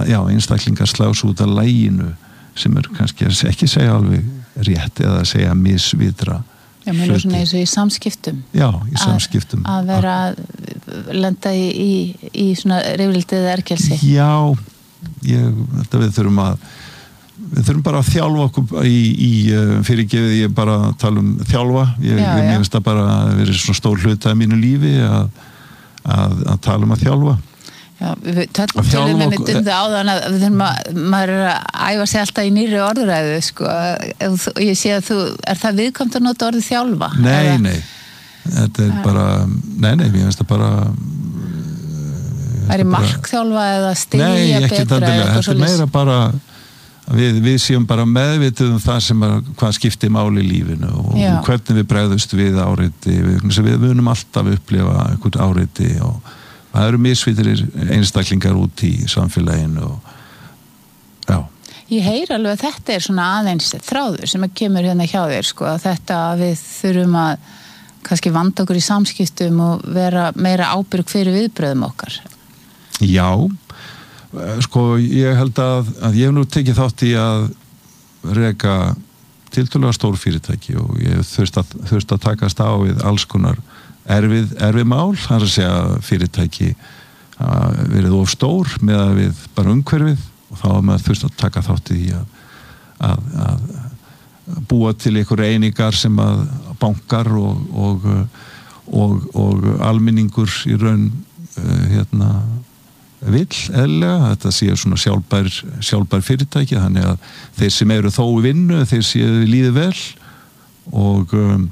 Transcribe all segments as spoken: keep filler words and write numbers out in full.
já, einstaklingar slás út af laginu sem er kannski ekki segja alveg rétt eða segja misvitra Já, mér er svona eins og í samskiptum. Já, í samskiptum. Að, að vera að lenda í, í, í svona reyflildið erkelsi. Já, ég, þetta við þurfum að við þurfum bara að þjálfa okkur í, í fyrirgefið, ég bara tala um þjálfa, ég, já, ég já. finnst það bara að vera svona stór hluta af mínu lífi að, að, að tala um að þjálfa. Já, við tölum við mitt um það áðan að við þurfum að, maður er að æfa sig alltaf í nýri orðuræðu, sko, og ég sé að þú, er það viðkvæmt að nota orðið þjálfa? Nei, eða? nei, þetta er bara, nei, nei, ég finnst það bara... Er í markþjálfa eða stegja betra? Nei, ekki þannig, þetta er meira bara, við, við séum bara meðvituð um það sem er, hvað skiptir máli í lífinu og Já. Hvernig við bregðust við áreiti, við, við munum alltaf upplifa einhvern áreiti og það eru misvitrir einstaklingar út í samfélaginu og já. Ég heyr alveg að þetta er svona aðeins þráður sem að kemur hérna hjá þér, sko, að þetta að við þurfum að kannski vanda okkur í samskiptum og vera meira ábyrg fyrir viðbröðum okkar. Já, sko ég held að, að ég hef nú tekið þátt í að reka tiltölulega stór fyrirtæki og ég þurft að, þurft að takast á við alls konar erfið, erfið mál, það er að segja fyrirtæki að verið of stór með að við bara umhverfið og þá er maður þurft að taka þátt í að, að, að búa til einhver einingar sem að bankar og, og, og, og almenningur í raun hérna vill eðlilega, þetta séu svona sjálfbær, sjálfbær fyrirtæki, þannig að þeir sem eru þó í vinnu, þeir séu líði vel og um,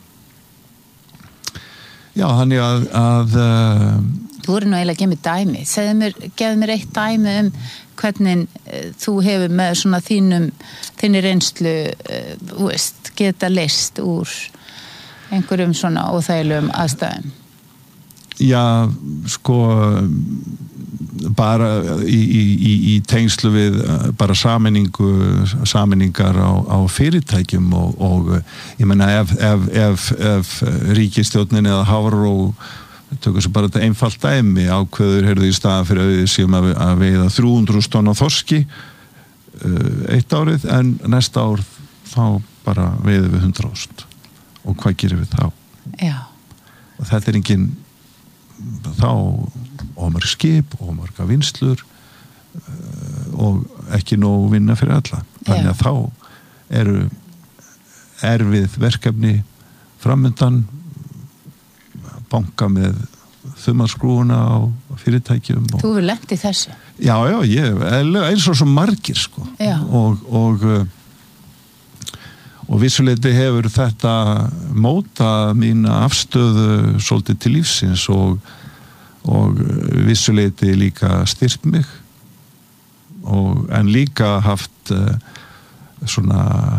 já, þannig að, að uh, Þú eru nú eiginlega að gefa mér dæmi. Segðu mér, gefðu mér eitt dæmi um hvernig uh, þú hefur með svona þínum, þinni reynslu, uh, veist, geta list úr einhverjum svona óþægilegum aðstæðum. Já, sko bara í, í, í tengslu við bara sameiningu, sameiningar á, á fyrirtækjum og, og ég meina ef, ef, ef, ef ríkisstjórnin eða Hafró tökur svo bara þetta einfalt dæmi ákveður heyrðu í staðan fyrir að við séum að, að veiða þrjú hundruð tonn á þorski eitt árið en næsta ár þá bara veiðum við hundrað þúsund og hvað gerum við þá? Já. Og þetta er engin þá ómörg skip, ómörga vinslur og ekki nóg vinna fyrir alla. Þannig að Já. Þá eru erfið verkefni framundan banka með þumalskrúfuna á fyrirtækjum. Og, Þú hefur lent í þessu? Já, já, ég, eins og svo margir sko. Já. Og, og, og vissuleiti hefur þetta móta mína afstöðu svolítið til lífsins og, og vissuleiti líka styrkt mig og, en líka haft uh, svona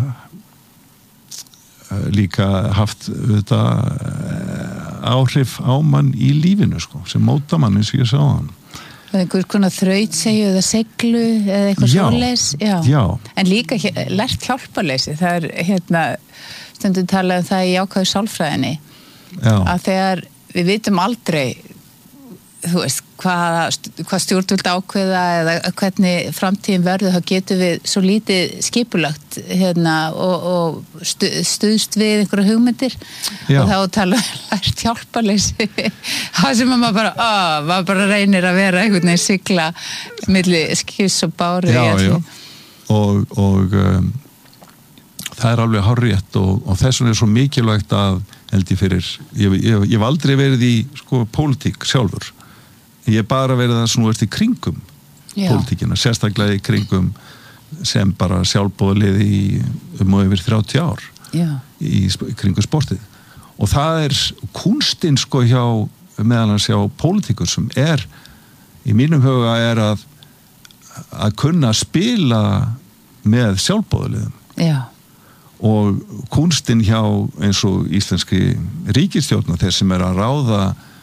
uh, líka haft þetta áhrif á mann í lífinu sko, sem móta mann eins og ég sá hann. Einhver konar þrautsegju eða seglu eða eitthvað svoleiðis. Já. Já. En líka lært hjálparleysi. Það er hérna, stundum talað um það í jákvæðu sálfræðinni. Já. Að þegar við vitum aldrei, þú veist, hvað, hvað stjórnvöld ákveða eða hvernig framtíðin verður, þá getum við svo lítið skipulagt hérna og, og stu, stuðst við einhverja hugmyndir. Já. Og þá tala lært hjálparleysi. Það sem maður bara, á, maður bara reynir að vera einhvern veginn sigla milli skips og báru. Já, já. Og, og um, það er alveg hárrétt og, og þess vegna er svo mikilvægt að held ég fyrir, ég, ég, ég hef aldrei verið í sko pólitík sjálfur. Ég er bara verið að snúast í kringum Já. Pólitíkina, sérstaklega í kringum sem bara sjálfboðalið í um og yfir þrjátíu ár Já. Í, í kringum sportið. Og það er kúnstinn sko hjá, meðal hans hjá pólitíkur sem er, í mínum huga er að, að kunna spila með sjálfboðaliðum. Já. Og kúnstinn hjá eins og íslenski ríkisstjórn þeir sem er að ráða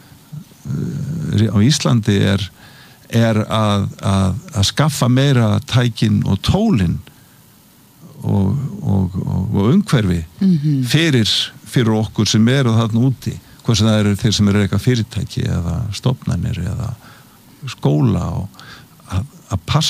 á Íslandi er, er að, að, að skaffa meira tækin og tólin og, og, og, og umhverfi mm-hmm. fyrir, fyrir okkur sem eru þarna úti, hvað sem það eru þeir sem eru eitthvað fyrirtæki eða stofnanir eða skóla og að, að passa